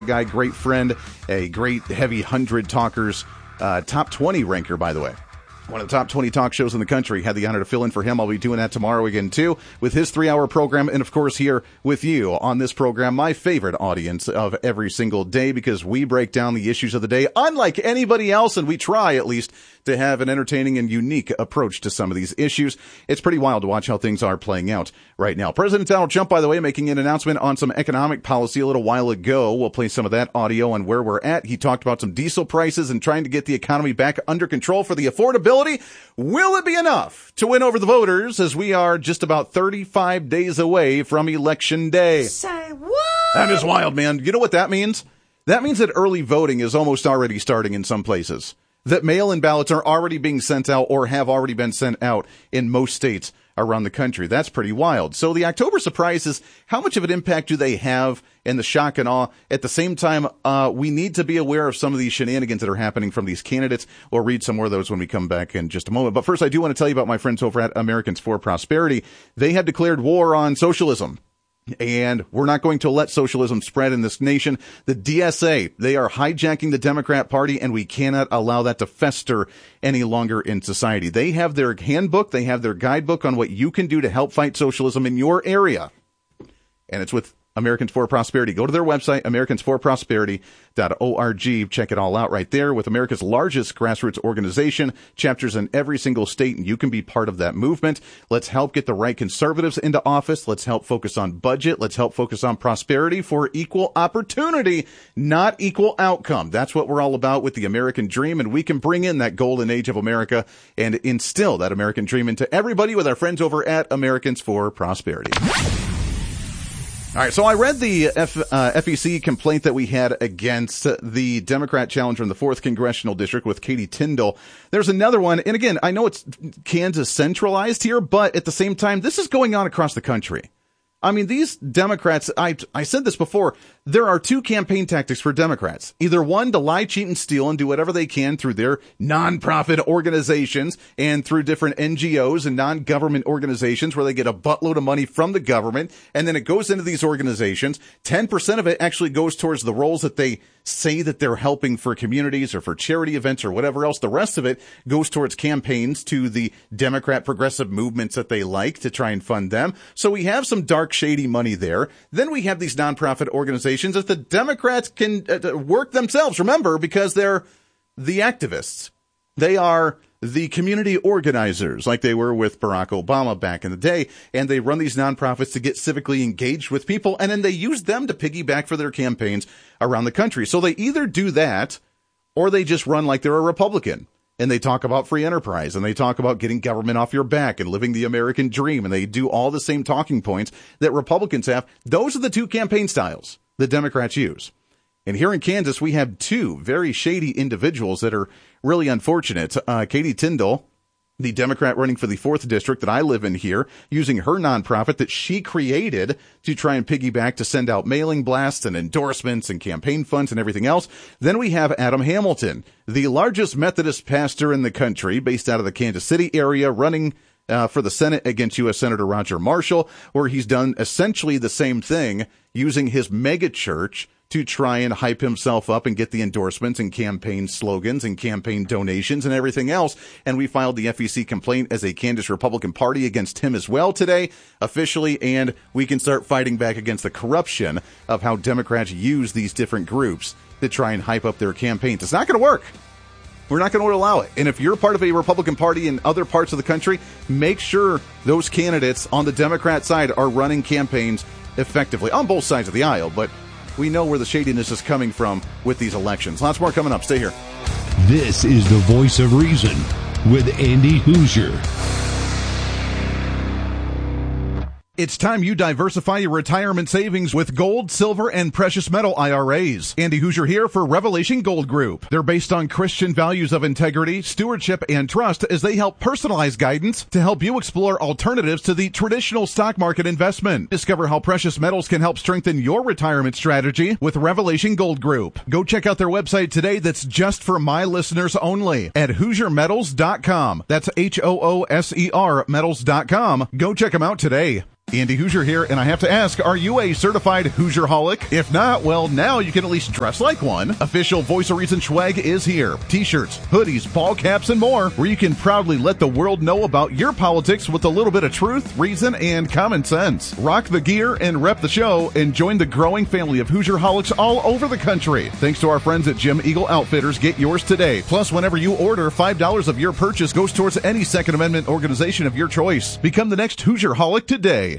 Guy, great friend, a great heavy 100 talkers, top 20 ranker, by the way. One of the top 20 talk shows in the country. Had the honor to fill in for him. I'll be doing that tomorrow again, too, with his 3-hour program. And, of course, here with you on this program, my favorite audience of every single day, because we break down the issues of the day unlike anybody else, and we try, at least, to have an entertaining and unique approach to some of these issues. It's pretty wild to watch how things are playing out right now. President Donald Trump, by the way, making an announcement on some economic policy a little while ago. We'll play some of that audio on where we're at. He talked about some diesel prices and trying to get the economy back under control for the affordability. Will it be enough to win over the voters, as we are just about 35 days away from Election Day? Say what? That is wild, man. You know what that means? That means that early voting is almost already starting in some places. That mail-in ballots are already being sent out or have already been sent out in most states around the country. That's pretty wild. So the October surprises, how much of an impact do they have, and the shock and awe? At the same time, we need to be aware of some of these shenanigans that are happening from these candidates. We'll read some more of those when we come back in just a moment. But first, I do want to tell you about my friends over at Americans for Prosperity. They have declared war on socialism. And we're not going to let socialism spread in this nation. The DSA, they are hijacking the Democrat Party, and we cannot allow that to fester any longer in society. They have their handbook, they have their guidebook on what you can do to help fight socialism in your area. And it's with Americans for Prosperity. Go to their website, americansforprosperity.org. Check it all out right there, with America's largest grassroots organization, chapters in every single state, and you can be part of that movement. Let's help get the right conservatives into office. Let's help focus on budget. Let's help focus on prosperity for equal opportunity, not equal outcome. That's what we're all about with the American dream, and we can bring in that golden age of America and instill that American dream into everybody with our friends over at Americans for Prosperity. All right, so I read the FEC complaint that we had against the Democrat challenger in the 4th Congressional District with Katie Tindall. There's another one, and again, I know it's Kansas centralized here, but at the same time, this is going on across the country. I mean, these Democrats, I said this before, there are two campaign tactics for Democrats. Either one, to lie, cheat, and steal and do whatever they can through their nonprofit organizations and through different NGOs and non-government organizations where they get a buttload of money from the government, and then it goes into these organizations. 10% of it actually goes towards the roles that they say that they're helping for communities or for charity events or whatever else. The rest of it goes towards campaigns to the Democrat progressive movements that they like to try and fund them. So we have some dark, shady money there. Then we have these nonprofit organizations that the Democrats can work themselves, remember, because they're the activists. They are the community organizers, like they were with Barack Obama back in the day, and they run these nonprofits to get civically engaged with people, and then they use them to piggyback for their campaigns around the country. So they either do that, or they just run like they're a Republican, and they talk about free enterprise, and they talk about getting government off your back and living the American dream, and they do all the same talking points that Republicans have. Those are the two campaign styles the Democrats use. And here in Kansas, we have two very shady individuals that are really unfortunate. Katie Tindall, the Democrat running for the 4th District that I live in here, using her nonprofit that she created to try and piggyback to send out mailing blasts and endorsements and campaign funds and everything else. Then we have Adam Hamilton, the largest Methodist pastor in the country, based out of the Kansas City area, running for the Senate against U.S. Senator Roger Marshall, where he's done essentially the same thing, using his mega church to try and hype himself up and get the endorsements and campaign slogans and campaign donations and everything else. And we filed the FEC complaint as a Kansas Republican Party against him as well today, officially, and we can start fighting back against the corruption of how Democrats use these different groups to try and hype up their campaigns. It's not going to work. We're not going to allow it. And if you're part of a Republican Party in other parts of the country, make sure those candidates on the Democrat side are running campaigns effectively on both sides of the aisle. But we know where the shadiness is coming from with these elections. Lots more coming up. Stay here. This is the Voice of Reason with Andy Hoosier. It's time you diversify your retirement savings with gold, silver, and precious metal IRAs. Andy Hoosier here for Revelation Gold Group. They're based on Christian values of integrity, stewardship, and trust as they help personalize guidance to help you explore alternatives to the traditional stock market investment. Discover how precious metals can help strengthen your retirement strategy with Revelation Gold Group. Go check out their website today that's just for my listeners only at HoosierMetals.com. That's HOOSER metals.com. Go check them out today. Andy Hoosier here, and I have to ask, are you a certified Hoosier-holic? If not, well, now you can at least dress like one. Official Voice of Reason swag is here. T-shirts, hoodies, ball caps, and more, where you can proudly let the world know about your politics with a little bit of truth, reason, and common sense. Rock the gear and rep the show, and join the growing family of Hoosier-holics all over the country. Thanks to our friends at Jim Eagle Outfitters, get yours today. Plus, whenever you order, $5 of your purchase goes towards any Second Amendment organization of your choice. Become the next Hoosier-holic today.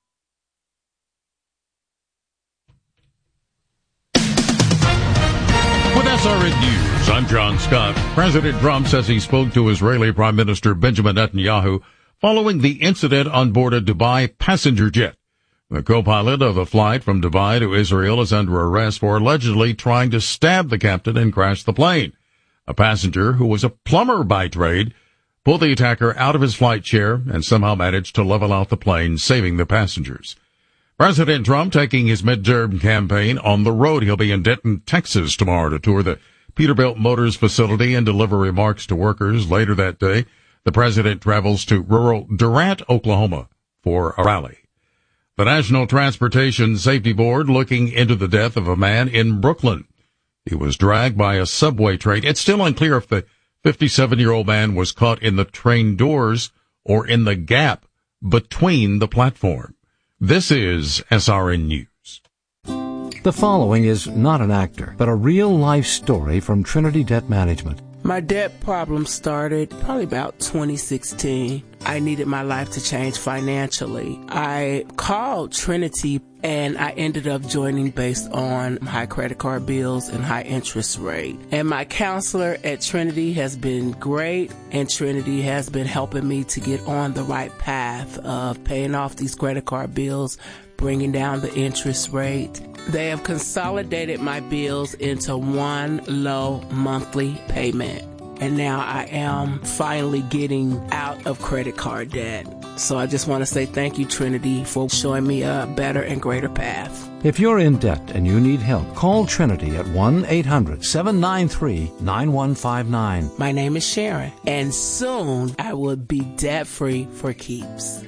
With SRN News, I'm John Scott. President Trump says he spoke to Israeli Prime Minister Benjamin Netanyahu following the incident on board a Dubai passenger jet. The co-pilot of a flight from Dubai to Israel is under arrest for allegedly trying to stab the captain and crash the plane. A passenger who was a plumber by trade pulled the attacker out of his flight chair and somehow managed to level out the plane, saving the passengers. President Trump taking his midterm campaign on the road. He'll be in Denton, Texas tomorrow to tour the Peterbilt Motors facility and deliver remarks to workers. Later that day, the president travels to rural Durant, Oklahoma for a rally. The National Transportation Safety Board looking into the death of a man in Brooklyn. He was dragged by a subway train. It's still unclear if the 57-year-old man was caught in the train doors or in the gap between the platform. This is SRN News. The following is not an actor, but a real-life story from Trinity Debt Management. My debt problem started probably about 2016. I needed my life to change financially. I called Trinity and I ended up joining based on high credit card bills and high interest rate. And my counselor at Trinity has been great, and Trinity has been helping me to get on the right path of paying off these credit card bills, bringing down the interest rate. They have consolidated my bills into one low monthly payment. And now I am finally getting out of credit card debt. So I just want to say thank you, Trinity, for showing me a better and greater path. If you're in debt and you need help, call Trinity at 1-800-793-9159. My name is Sharon, and soon I will be debt-free for keeps.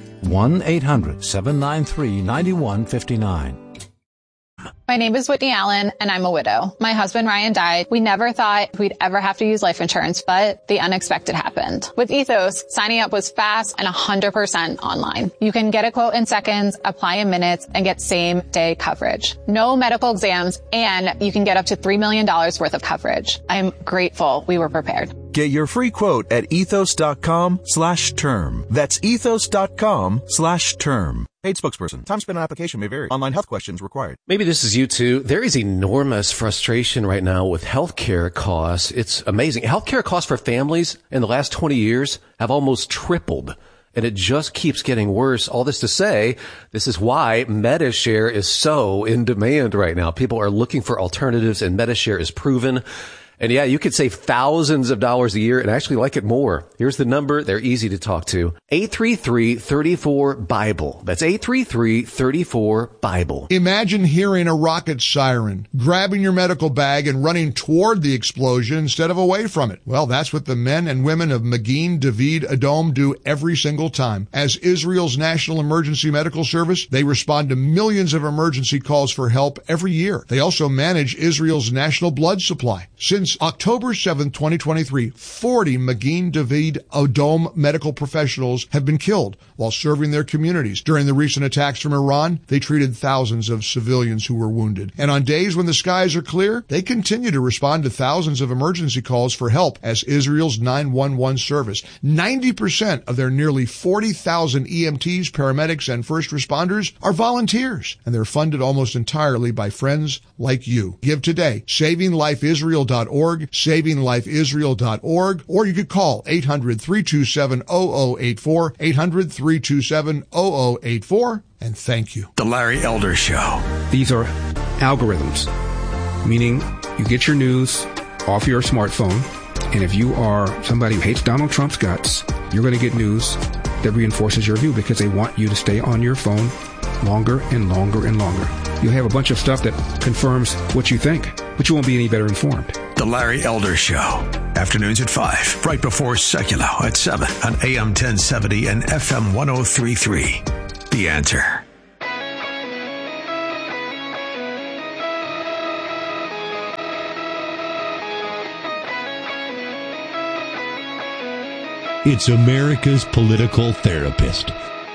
1-800-793-9159. My name is Whitney Allen, and I'm a widow. My husband, Ryan, died. We never thought we'd ever have to use life insurance, but the unexpected happened. With Ethos, signing up was fast and 100% online. You can get a quote in seconds, apply in minutes, and get same-day coverage. No medical exams, and you can get up to $3 million worth of coverage. I'm grateful we were prepared. Get your free quote at ethos.com/term. That's ethos.com/term. Paid spokesperson. Time spent on application may vary. Online health questions required. Maybe this is you too. There is enormous frustration right now with healthcare costs. It's amazing. Healthcare costs for families in the last 20 years have almost tripled. And it just keeps getting worse. All this to say, this is why MediShare is so in demand right now. People are looking for alternatives, and MediShare is proven. And yeah, you could save thousands of dollars a year and actually like it more. Here's the number. They're easy to talk to. 833-34-BIBLE. That's 833-34-BIBLE. Imagine hearing a rocket siren, grabbing your medical bag and running toward the explosion instead of away from it. Well, that's what the men and women of Magen David Adom do every single time. As Israel's National Emergency Medical Service, they respond to millions of emergency calls for help every year. They also manage Israel's national blood supply. Since October 7, 2023, 40 Magen David Adom medical professionals have been killed while serving their communities. During the recent attacks from Iran, they treated thousands of civilians who were wounded. And on days when the skies are clear, they continue to respond to thousands of emergency calls for help as Israel's 911 service. 90% of their nearly 40,000 EMTs, paramedics, and first responders are volunteers, and they're funded almost entirely by friends like you. Give today. SavingLifeIsrael.org, SavingLifeIsrael.org, or you could call 800-327-0084, 800-327-0084, and thank you. The Larry Elder Show. These are algorithms, meaning you get your news off your smartphone, and if you are somebody who hates Donald Trump's guts, you're going to get news that reinforces your view because they want you to stay on your phone longer and longer and longer. You'll have a bunch of stuff that confirms what you think, but you won't be any better informed. The Larry Elder Show. Afternoons at 5, right before Secular at 7 on AM 1070 and FM 1033. The Answer. It's America's political therapist.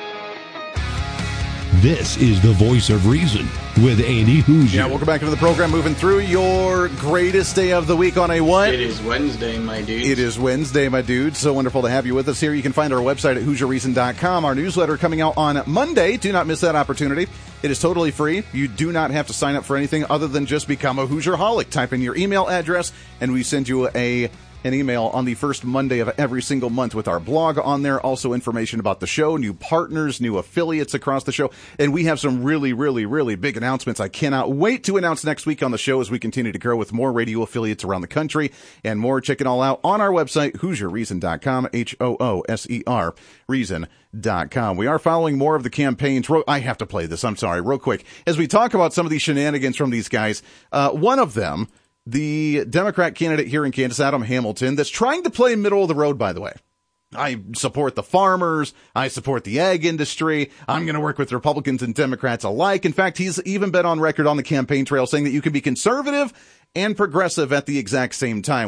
This is the voice of reason with Andy Hoosier. Yeah, welcome back into the program. Moving through your greatest day of the week on a what? It is Wednesday, my dude. It is Wednesday, my dude. So wonderful to have you with us here. You can find our website at HoosierReason.com. Our newsletter coming out on Monday. Do not miss that opportunity. It is totally free. You do not have to sign up for anything other than just become a Hoosierholic. Type in your email address, and we send you an email on the first Monday of every single month with our blog on there. Also information about the show, new partners, new affiliates across the show. And we have some really, really, really big announcements I cannot wait to announce next week on the show as we continue to grow with more radio affiliates around the country and more. Check it all out on our website, HoosierReason.com, HOOSER, reason.com. We are following more of the campaigns. I have to play this. I'm sorry, real quick. As we talk about some of these shenanigans from these guys, one of them, the Democrat candidate here in Kansas, Adam Hamilton, that's trying to play middle of the road, by the way. I support the farmers. I support the ag industry. I'm going to work with Republicans and Democrats alike. In fact, he's even been on record on the campaign trail saying that you can be conservative and progressive at the exact same time.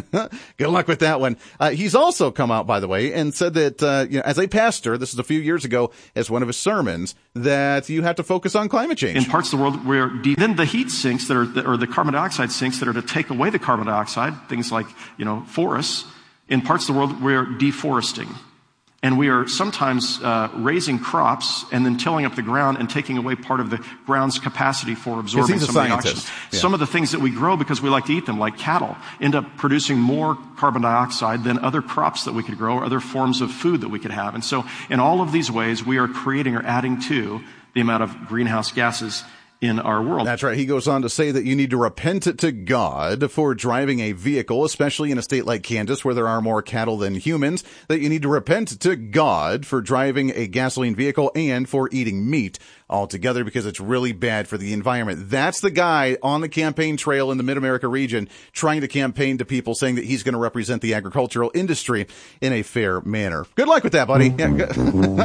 Good luck with that one. He's also come out, by the way, and said that, as a pastor, this is a few years ago, as one of his sermons, that you have to focus on climate change. In parts of the world where then the heat sinks or the carbon dioxide sinks that are to take away the carbon dioxide, things like, forests, in parts of the world we're deforesting. And we are sometimes raising crops and then tilling up the ground and taking away part of the ground's capacity for absorbing some of the oxygen. Yeah. Some of the things that we grow because we like to eat them, like cattle, end up producing more carbon dioxide than other crops that we could grow or other forms of food that we could have. And so in all of these ways, we are creating or adding to the amount of greenhouse gases in our world. That's right. He goes on to say that you need to repent to God for driving a vehicle, especially in a state like Kansas where there are more cattle than humans, that you need to repent to God for driving a gasoline vehicle and for eating meat altogether because it's really bad for the environment. That's the guy on the campaign trail in the Mid-America region trying to campaign to people saying that he's going to represent the agricultural industry in a fair manner. Good luck with that, buddy. Yeah, good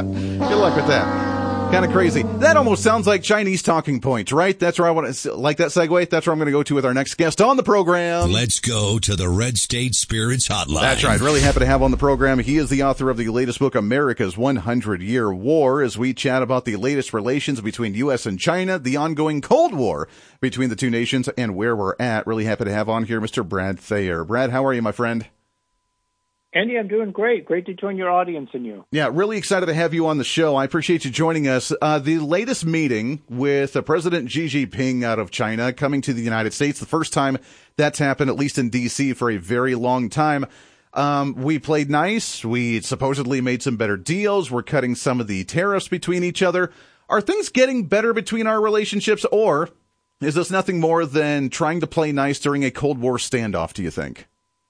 luck with that. Kind of crazy. That almost sounds like Chinese talking points, right? That's where I want to like that segue. That's where I'm going to go to with our next guest on the program. Let's go to the Red State Spirits Hotline. That's right. Really happy to have on the program. He is the author of the latest book, America's 100-Year War, as we chat about the latest relations between U.S. and China, the ongoing Cold War between the two nations, and where we're at. Really happy to have on here Mr. Brad Thayer. Brad, how are you, my friend? Andy, I'm doing great. Great to join your audience and you. Yeah, really excited to have you on the show. I appreciate you joining us. The latest meeting with President Xi Jinping out of China coming to the United States, the first time that's happened, at least in D.C., for a very long time. We played nice. We supposedly made some better deals. We're cutting some of the tariffs between each other. Are things getting better between our relationships, or is this nothing more than trying to play nice during a Cold War standoff, do you think?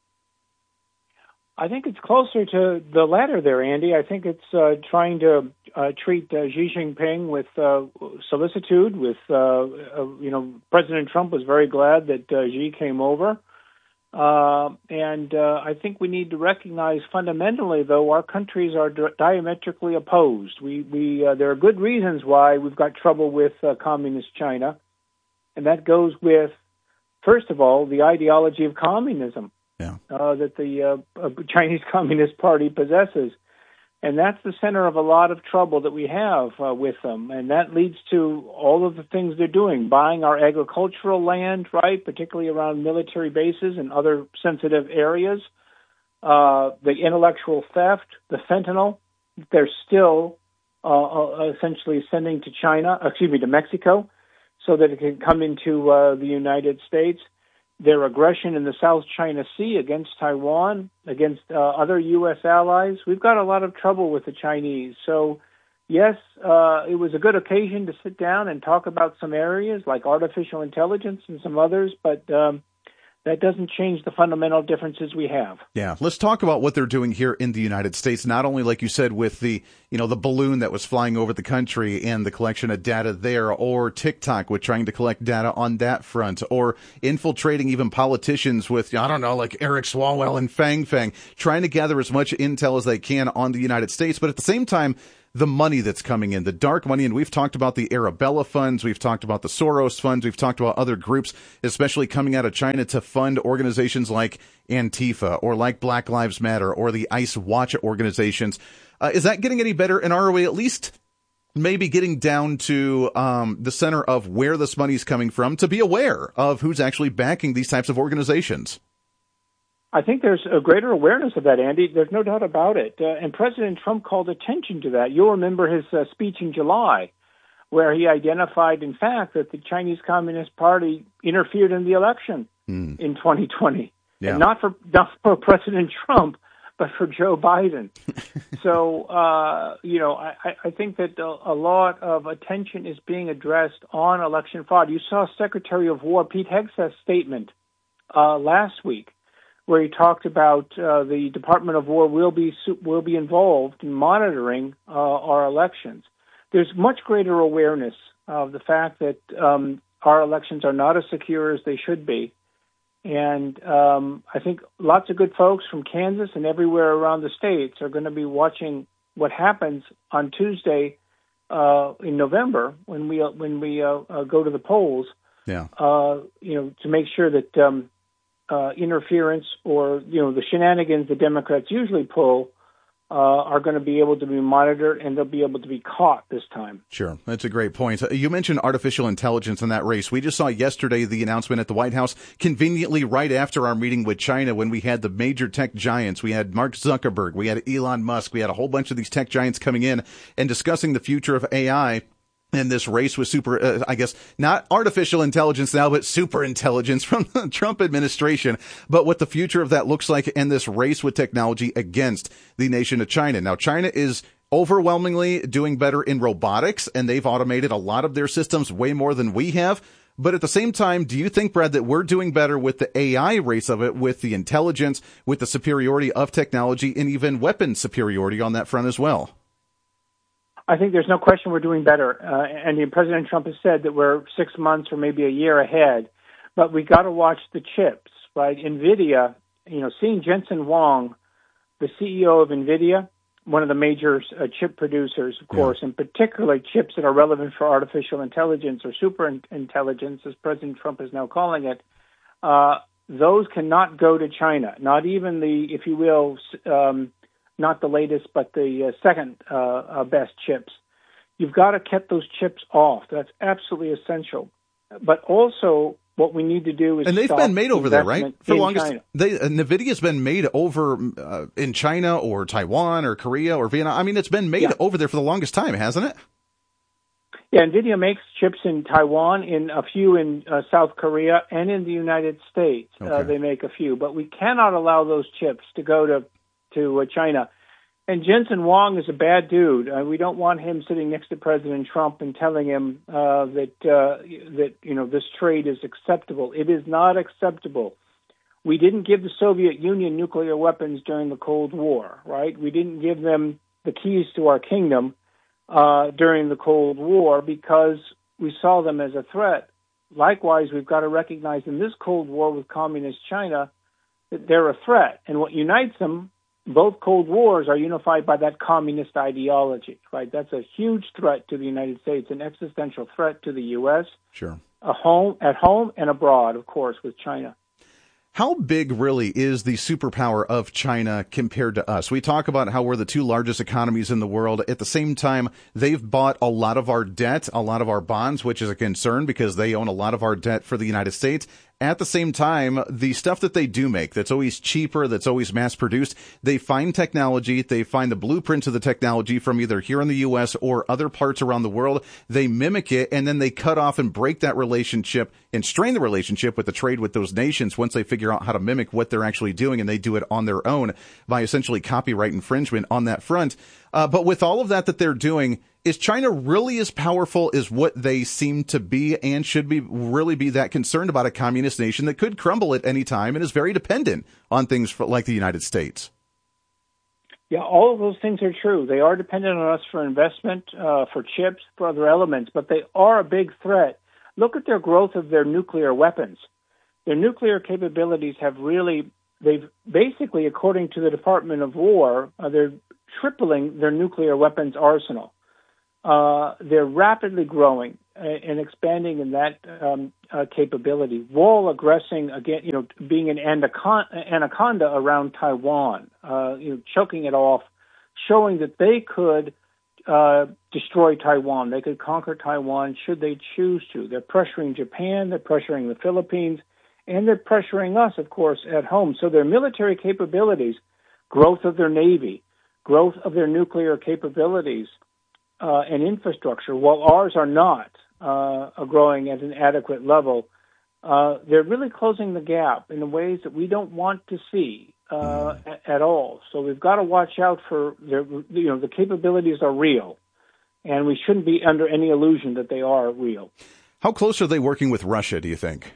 I think it's closer to the latter there, Andy. I think it's trying to treat Xi Jinping with solicitude. President Trump was very glad that Xi came over. And I think we need to recognize fundamentally, though, our countries are diametrically opposed. There are good reasons why we've got trouble with communist China. And that goes with, first of all, the ideology of communism. Yeah. That the Chinese Communist Party possesses. And that's the center of a lot of trouble that we have with them. And that leads to all of the things they're doing, buying our agricultural land, right, particularly around military bases and other sensitive areas, the intellectual theft, the fentanyl, they're still essentially sending to Mexico, so that it can come into the United States. Their aggression in the South China Sea against Taiwan, against other U.S. allies. We've got a lot of trouble with the Chinese. So, yes, it was a good occasion to sit down and talk about some areas like artificial intelligence and some others, but that doesn't change the fundamental differences we have. Yeah, let's talk about what they're doing here in the United States, not only, like you said, with the balloon that was flying over the country and the collection of data there, or TikTok with trying to collect data on that front, or infiltrating even politicians with, like Eric Swalwell and Fang, trying to gather as much intel as they can on the United States. But at the same time, the money that's coming in, the dark money. And we've talked about the Arabella funds. We've talked about the Soros funds. We've talked about other groups, especially coming out of China to fund organizations like Antifa or like Black Lives Matter or the ICE Watch organizations. Is that getting any better? And are we at least maybe getting down to the center of where this money's coming from to be aware of who's actually backing these types of organizations? I think there's a greater awareness of that, Andy. There's no doubt about it. And President Trump called attention to that. You'll remember his speech in July, where he identified, in fact, that the Chinese Communist Party interfered in the election in 2020. Yeah. And not for President Trump, but for Joe Biden. So, I think that a lot of attention is being addressed on election fraud. You saw Secretary of War Pete Hegseth's statement last week, where he talked about the Department of War will be involved in monitoring our elections. There's much greater awareness of the fact that our elections are not as secure as they should be. And I think lots of good folks from Kansas and everywhere around the states are going to be watching what happens on Tuesday in November when we go to the polls. Yeah. To make sure that interference or the shenanigans the Democrats usually pull are going to be able to be monitored, and they'll be able to be caught this time. Sure. That's a great point. You mentioned artificial intelligence in that race. We just saw yesterday the announcement at the White House, conveniently right after our meeting with China, when we had the major tech giants. We had Mark Zuckerberg, we had Elon Musk, we had a whole bunch of these tech giants coming in and discussing the future of AI. And this race with not artificial intelligence now, but super intelligence from the Trump administration, but what the future of that looks like, and this race with technology against the nation of China. Now, China is overwhelmingly doing better in robotics, and they've automated a lot of their systems way more than we have. But at the same time, do you think, Brad, that we're doing better with the AI race of it, with the intelligence, with the superiority of technology, and even weapon superiority on that front as well? I think there's no question we're doing better. And President Trump has said that we're 6 months or maybe a year ahead. But we got to watch the chips, right? NVIDIA, seeing Jensen Huang, the CEO of NVIDIA, one of the major chip producers, of course, and particularly chips that are relevant for artificial intelligence or super intelligence, as President Trump is now calling it, those cannot go to China, not even the, if you will, not the latest, but the second best chips. You've got to keep those chips off. That's absolutely essential. But also, what we need to do is, and they've been made over there, right? For the longest, NVIDIA's been made over in China or Taiwan or Korea or Vietnam. I mean, it's been made over there for the longest time, hasn't it? Yeah, NVIDIA makes chips in Taiwan, in a few in South Korea, and in the United States. Okay. They make a few, but we cannot allow those chips to go to China. And Jensen Huang is a bad dude. We don't want him sitting next to President Trump and telling him that this trade is acceptable. It is not acceptable. We didn't give the Soviet Union nuclear weapons during the Cold War, right? We didn't give them the keys to our kingdom during the Cold War because we saw them as a threat. Likewise, we've got to recognize in this Cold War with Communist China that they're a threat. And what unites them, both Cold Wars are unified by that communist ideology, right? That's a huge threat to the United States, an existential threat to the U.S. Sure. At home and abroad, of course, with China. How big really is the superpower of China compared to us? We talk about how we're the two largest economies in the world. At the same time, they've bought a lot of our debt, a lot of our bonds, which is a concern because they own a lot of our debt for the United States. At the same time, the stuff that they do make, that's always cheaper, that's always mass-produced, they find technology, they find the blueprints of the technology from either here in the U.S. or other parts around the world, they mimic it, and then they cut off and break that relationship and strain the relationship with the trade with those nations once they figure out how to mimic what they're actually doing, and they do it on their own by essentially copyright infringement on that front. But with all of that they're doing, is China really as powerful as what they seem to be, and should be really be that concerned about a communist nation that could crumble at any time and is very dependent on things like the United States? Yeah, all of those things are true. They are dependent on us for investment, for chips, for other elements, but they are a big threat. Look at their growth of their nuclear weapons. Their nuclear capabilities they've basically, according to the Department of War, they're tripling their nuclear weapons arsenal. they're rapidly growing and expanding in that capability, while aggressing again, being an anaconda around Taiwan, choking it off, showing that they could destroy Taiwan. They could conquer Taiwan should they choose to. They're pressuring Japan, they're pressuring the Philippines, and they're pressuring us, of course, at home. So their military capabilities, growth of their Navy, growth of their nuclear capabilities, and infrastructure, while ours are not growing at an adequate level, they're really closing the gap in ways that we don't want to see at all. So we've got to watch out for the capabilities are real, and we shouldn't be under any illusion that they are real. How close are they working with Russia, do you think?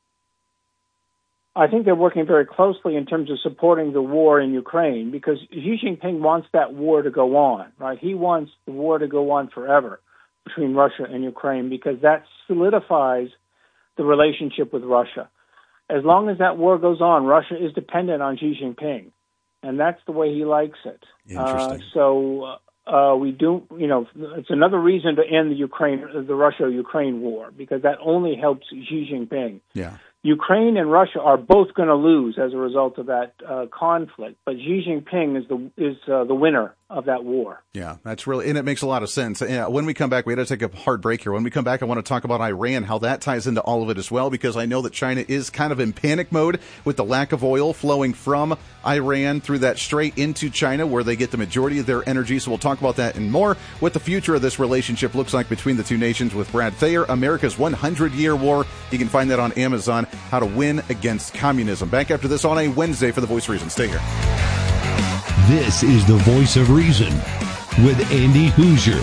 I think they're working very closely in terms of supporting the war in Ukraine, because Xi Jinping wants that war to go on, right? He wants the war to go on forever between Russia and Ukraine, because that solidifies the relationship with Russia. As long as that war goes on, Russia is dependent on Xi Jinping, and that's the way he likes it. Interesting. We do, it's another reason to end the Russia-Ukraine war, because that only helps Xi Jinping. Yeah. Ukraine and Russia are both going to lose as a result of that conflict, but Xi Jinping is the winner of that war. Yeah, that's really, and it makes a lot of sense. When we come back, we got to take a hard break here. When we come back, I want to talk about Iran, how that ties into all of it as well, because I know that China is kind of in panic mode with the lack of oil flowing from Iran through that strait into China, where they get the majority of their energy. So we'll talk about that and more, what the future of this relationship looks like between the two nations with Brad Thayer, America's 100-Year War. You can find that on Amazon, How to Win Against Communism. Back after this on a Wednesday for The Voice of Reason. Stay here. This is The Voice of Reason with Andy Hoosier.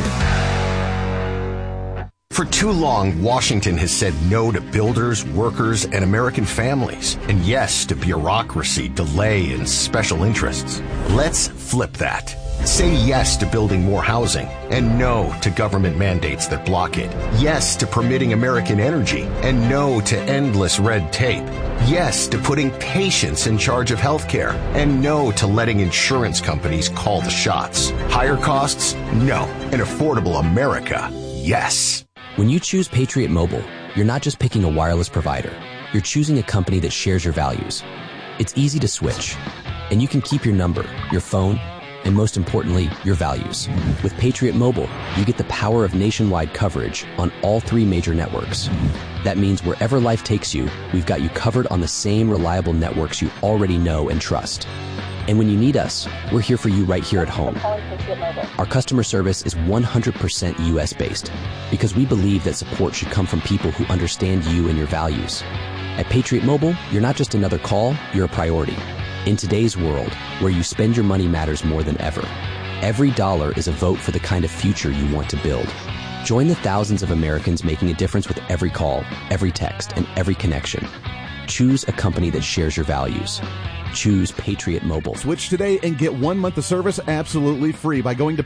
For too long, Washington has said no to builders, workers, and American families, and yes to bureaucracy, delay, and special interests. Let's flip that. Say yes to building more housing, and no to government mandates that block it. Yes to permitting American energy, and no to endless red tape. Yes to putting patients in charge of healthcare, and no to letting insurance companies call the shots. Higher costs? No. An affordable America? Yes. When you choose Patriot Mobile, you're not just picking a wireless provider. You're choosing a company that shares your values. It's easy to switch, and you can keep your number, your phone, and most importantly, your values. With Patriot Mobile, you get the power of nationwide coverage on all 3 major networks. That means wherever life takes you, we've got you covered on the same reliable networks you already know and trust. And when you need us, we're here for you right here at home. Our customer service is 100% U.S.-based because we believe that support should come from people who understand you and your values. At Patriot Mobile, you're not just another call, you're a priority. In today's world, where you spend your money matters more than ever, every dollar is a vote for the kind of future you want to build. Join the thousands of Americans making a difference with every call, every text, and every connection. Choose a company that shares your values. Choose Patriot Mobile. Switch today and get 1 month of service absolutely free by going to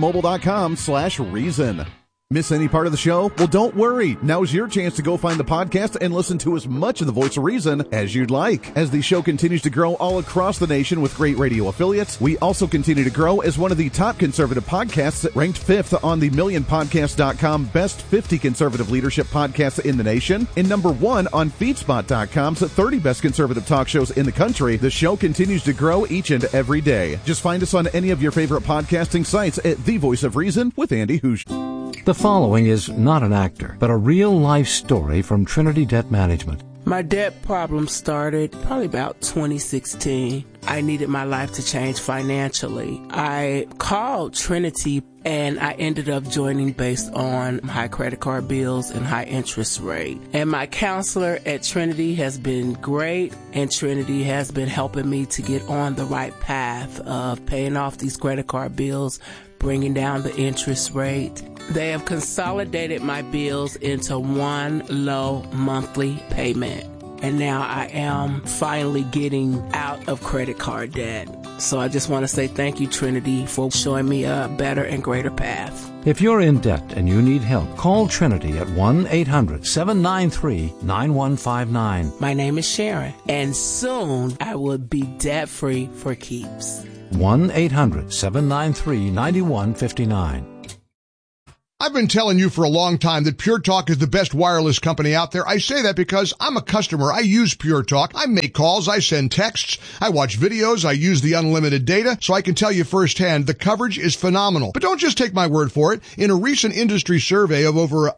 patriotmobile.com/reason. Miss any part of the show? Well, don't worry. Now's your chance to go find the podcast and listen to as much of The Voice of Reason as you'd like. As the show continues to grow all across the nation with great radio affiliates, we also continue to grow as one of the top conservative podcasts, ranked 5th on the MillionPodcast.com Best 50 Conservative Leadership Podcasts in the nation, and number 1 on FeedSpot.com's 30 Best Conservative Talk Shows in the country. The show continues to grow each and every day. Just find us on any of your favorite podcasting sites at The Voice of Reason with Andy Hoosier. The following is not an actor, but a real-life story from Trinity Debt Management. My debt problem started probably about 2016. I needed my life to change financially. I called Trinity and I ended up joining based on high credit card bills and high interest rate. And my counselor at Trinity has been great, and Trinity has been helping me to get on the right path of paying off these credit card bills, bringing down the interest rate. They have consolidated my bills into one low monthly payment. And now I am finally getting out of credit card debt. So I just want to say thank you, Trinity, for showing me a better and greater path. If you're in debt and you need help, call Trinity at 1-800-793-9159. My name is Sharon, and soon I will be debt-free for keeps. 1-800-793-9159. I've been telling you for a long time that Pure Talk is the best wireless company out there. I say that because I'm a customer. I use Pure Talk. I make calls. I send texts. I watch videos. I use the unlimited data. So I can tell you firsthand, the coverage is phenomenal. But don't just take my word for it. In a recent industry survey of over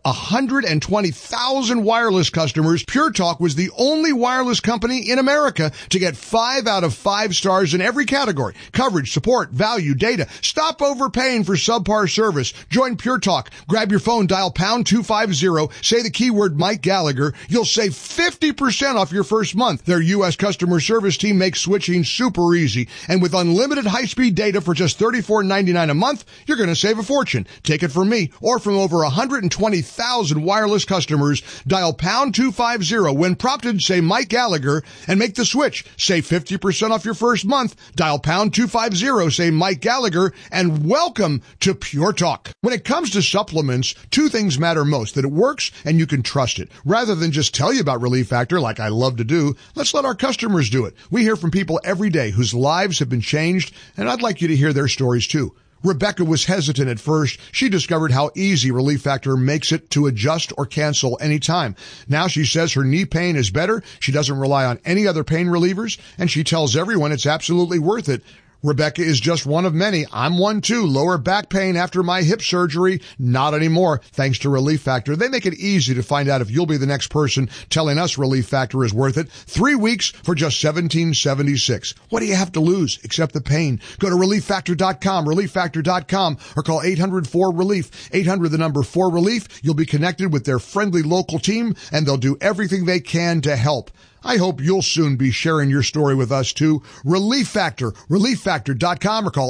120,000 wireless customers, Pure Talk was the only wireless company in America to get 5 out of 5 stars in every category. Coverage, support, value, data. Stop overpaying for subpar service. Join Pure Talk. Grab your phone, dial pound 250, say the keyword Mike Gallagher. You'll save 50% off your first month. Their U.S. customer service team makes switching super easy. And with unlimited high-speed data for just $34.99 a month, you're going to save a fortune. Take it from me or from over 120,000 wireless customers. Dial pound 250 when prompted, say Mike Gallagher, and make the switch. Save 50% off your first month. Dial pound 250, say Mike Gallagher, and welcome to Pure Talk. When it comes to supplements, 2 things matter most: that it works and you can trust it. Rather than just tell you about Relief Factor like I love to do, let's let our customers do it. We hear from people every day whose lives have been changed, and I'd like you to hear their stories too. Rebecca was hesitant at first. She discovered how easy Relief Factor makes it to adjust or cancel anytime. Now she says her knee pain is better. She doesn't rely on any other pain relievers, and she tells everyone it's absolutely worth it. Rebecca is just one of many. I'm one too. Lower back pain after my hip surgery? Not anymore, thanks to Relief Factor. They make it easy to find out if you'll be the next person telling us Relief Factor is worth it. 3 weeks for just $17.76. What do you have to lose except the pain? Go to ReliefFactor.com, ReliefFactor.com, or call 800-4RELIEF. 800-4RELIEF. You'll be connected with their friendly local team, and they'll do everything they can to help. I hope you'll soon be sharing your story with us too. Relief Factor, ReliefFactor.com, or call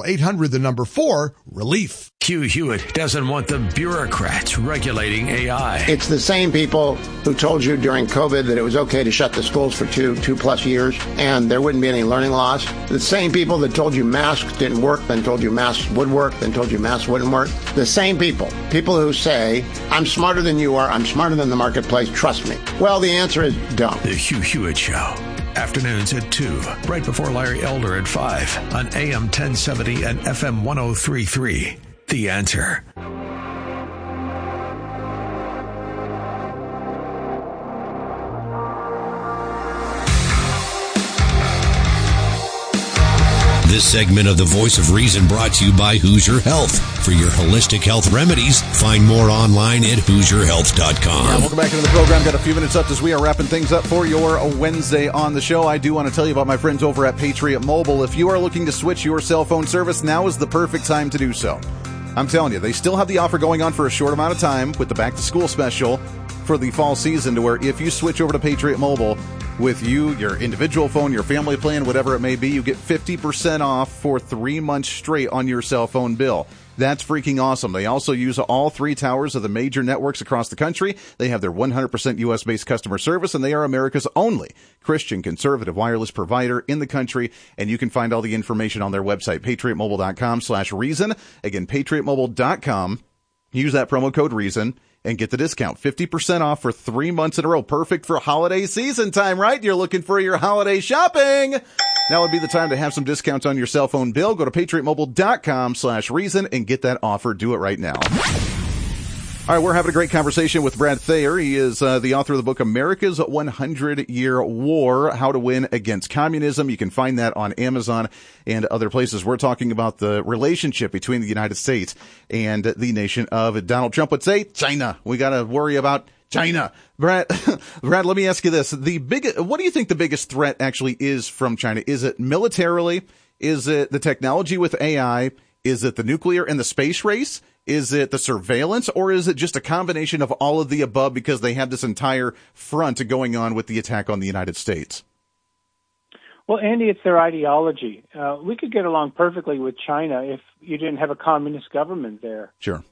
800-4RELIEF. Hugh Hewitt doesn't want the bureaucrats regulating AI. It's the same people who told you during COVID that it was okay to shut the schools for two plus years and there wouldn't be any learning loss. The same people that told you masks didn't work, then told you masks would work, then told you masks wouldn't work. The same people who say, I'm smarter than you are, I'm smarter than the marketplace, trust me. Well, the answer is don't. The Hugh Hewitt Show. Afternoons at 2, right before Larry Elder at 5 on AM 1070 and FM 103.3. The Answer. This segment of The Voice of Reason brought to you by Hoosier Health. For your holistic health remedies, find more online at HoosierHealth.com. Yeah, welcome back into the program. Got a few minutes left as we are wrapping things up for your Wednesday on the show. I do want to tell you about my friends over at Patriot Mobile. If you are looking to switch your cell phone service, now is the perfect time to do so. I'm telling you, they still have the offer going on for a short amount of time with the back-to-school special for the fall season, to where if you switch over to Patriot Mobile with your individual phone, your family plan, whatever it may be, you get 50% off for 3 months straight on your cell phone bill. That's freaking awesome. They also use all 3 towers of the major networks across the country. They have their 100% U.S.-based customer service, and they are America's only Christian conservative wireless provider in the country. And you can find all the information on their website, patriotmobile.com/reason. Again, patriotmobile.com. Use that promo code REASON and get the discount. 50% off for 3 months in a row. Perfect for holiday season time, right? You're looking for your holiday shopping. Now would be the time to have some discounts on your cell phone bill. Go to patriotmobile.com/reason and get that offer. Do it right now. All right, we're having a great conversation with Brad Thayer. He is the author of the book America's 100-Year War, How to Win Against Communism. You can find that on Amazon and other places. We're talking about the relationship between the United States and the nation of Donald Trump would say, China. We got to worry about China. Brad, let me ask you this. What do you think the biggest threat actually is from China? Is it militarily? Is it the technology with AI? Is it the nuclear and the space race? Is it the surveillance, or is it just a combination of all of the above because they have this entire front going on with the attack on the United States? Well, Andy, it's their ideology. We could get along perfectly with China if you didn't have a communist government there. Sure.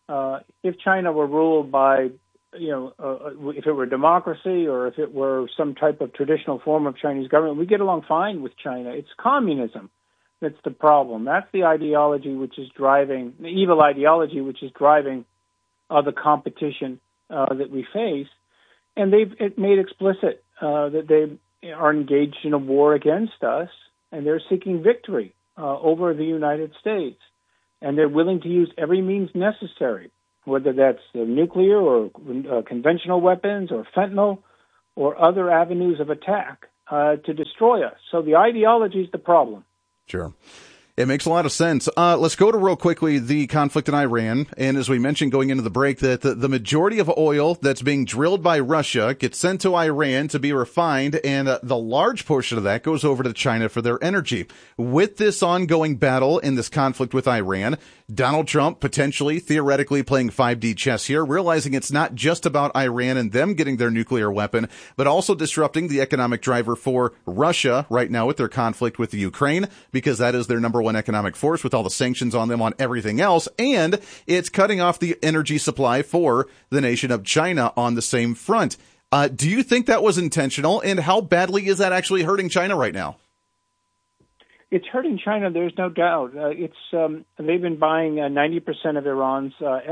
If China were ruled by, if it were democracy or if it were some type of traditional form of Chinese government, we get along fine with China. It's communism that's the problem. That's the ideology which is driving, the evil ideology which is driving the competition that we face. And they've made explicit that they are engaged in a war against us, and they're seeking victory over the United States. And they're willing to use every means necessary whether that's nuclear or conventional weapons or fentanyl or other avenues of attack to destroy us. So the ideology is the problem. Sure. It makes a lot of sense. Let's go to real quickly the conflict in Iran. And as we mentioned going into the break, that the majority of oil that's being drilled by Russia gets sent to Iran to be refined, and the large portion of that goes over to China for their energy. With this ongoing battle in this conflict with Iran, Donald Trump potentially, theoretically playing 5D chess here, realizing it's not just about Iran and them getting their nuclear weapon, but also disrupting the economic driver for Russia right now with their conflict with the Ukraine, because that is their number one economic force with all the sanctions on them on everything else. And it's cutting off the energy supply for the nation of China on the same front. Do you think that was intentional? And how badly is that actually hurting China right now? It's hurting China, there's no doubt. They've been buying 90% of Iran's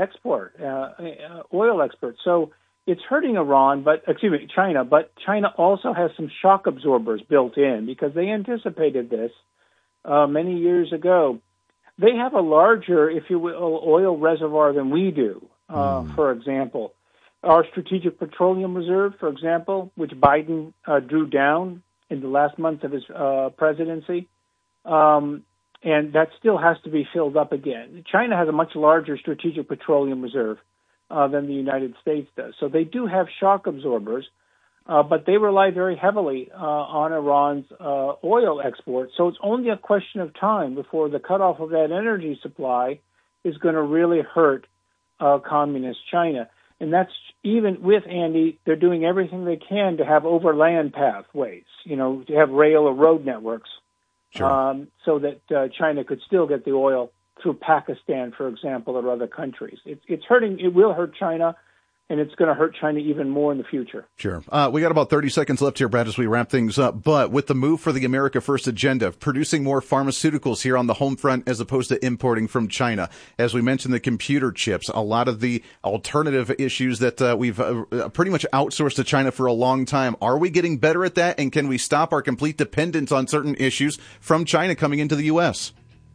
oil export. So it's hurting China, but China also has some shock absorbers built in because they anticipated this many years ago. They have a larger, if you will, oil reservoir than we do. For example, our Strategic Petroleum Reserve, for example, which Biden drew down in the last month of his presidency. And that still has to be filled up again. China has a much larger strategic petroleum reserve than the United States does. So they do have shock absorbers, but they rely very heavily on Iran's oil exports. So it's only a question of time before the cutoff of that energy supply is going to really hurt communist China. And that's even with, Andy, they're doing everything they can to have overland pathways, to have rail or road networks. Sure. So that China could still get the oil through Pakistan, for example, or other countries. It's hurting. It will hurt China, and it's going to hurt China even more in the future. Sure. We got about 30 seconds left here, Brad, as we wrap things up. But with the move for the America First agenda, producing more pharmaceuticals here on the home front as opposed to importing from China, as we mentioned, the computer chips, a lot of the alternative issues that we've pretty much outsourced to China for a long time. Are we getting better at that? And can we stop our complete dependence on certain issues from China coming into the U.S.?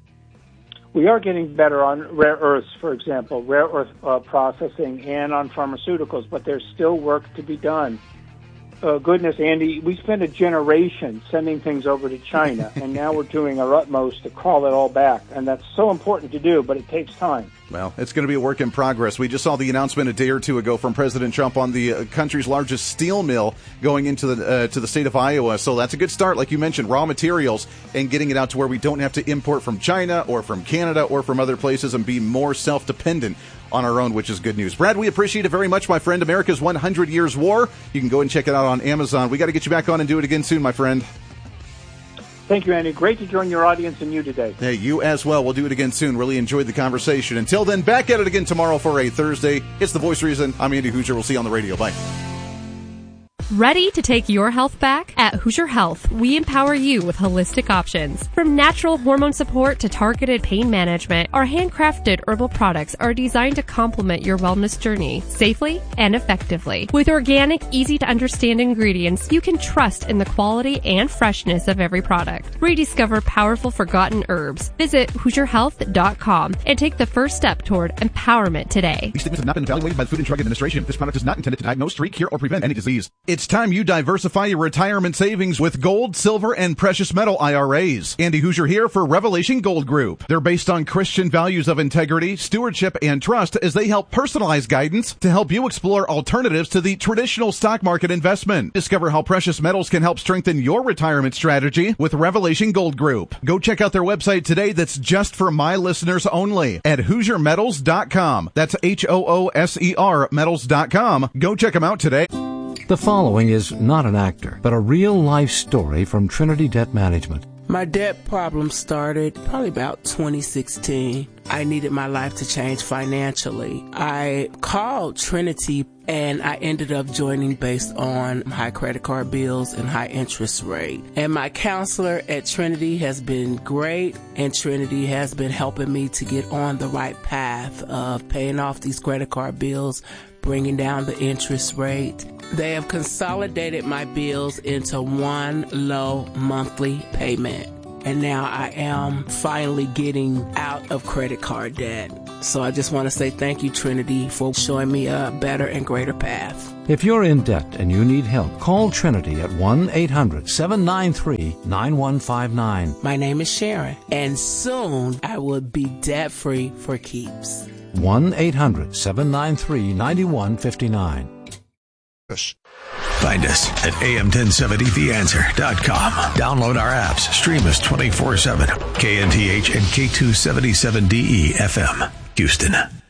We are getting better on rare earths, for example, rare earth processing, and on pharmaceuticals, but there's still work to be done. Goodness, Andy, we spent a generation sending things over to China, and now we're doing our utmost to call it all back. And that's so important to do, but it takes time. Well, it's going to be a work in progress. We just saw the announcement a day or two ago from President Trump on the country's largest steel mill going into the state of Iowa. So that's a good start, like you mentioned, raw materials and getting it out to where we don't have to import from China or from Canada or from other places and be more self-dependent on our own, which is good news. Brad, we appreciate it very much, my friend. America's 100 Years War. You can go and check it out on Amazon. We got to get you back on and do it again soon, my friend. Thank you, Andy. Great to join your audience and you today. Hey, you as well. We'll do it again soon. Really enjoyed the conversation. Until then, back at it again tomorrow for a Thursday. It's The Voice of Reason. I'm Andy Hoosier. We'll see you on the radio. Bye. Ready to take your health back? At Hoosier Health, we empower you with holistic options. From natural hormone support to targeted pain management, our handcrafted herbal products are designed to complement your wellness journey safely and effectively. With organic, easy-to-understand ingredients, you can trust in the quality and freshness of every product. Rediscover powerful forgotten herbs. Visit HoosierHealth.com and take the first step toward empowerment today. These statements have not been evaluated by the Food and Drug Administration. This product is not intended to diagnose, treat, cure, or prevent any disease. It's time you diversify your retirement savings with gold, silver, and precious metal IRAs. Andy Hoosier here for Revelation Gold Group. They're based on Christian values of integrity, stewardship, and trust as they help personalize guidance to help you explore alternatives to the traditional stock market investment. Discover how precious metals can help strengthen your retirement strategy with Revelation Gold Group. Go check out their website today that's just for my listeners only at HoosierMetals.com. That's HOOSER metals.com. Go check them out today. The following is not an actor, but a real-life story from Trinity Debt Management. My debt problem started probably about 2016. I needed my life to change financially. I called Trinity and I ended up joining based on high credit card bills and high interest rate. And my counselor at Trinity has been great, and Trinity has been helping me to get on the right path of paying off these credit card bills, bringing down the interest rate. They have consolidated my bills into one low monthly payment. And now I am finally getting out of credit card debt. So I just want to say thank you, Trinity, for showing me a better and greater path. If you're in debt and you need help, call Trinity at 1-800-793-9159. My name is Sharon, and soon I will be debt-free for keeps. 1-800-793-9159. Find us at am1070theanswer.com. Download our apps. Stream us 24/7. KNTH and K277DE FM, Houston.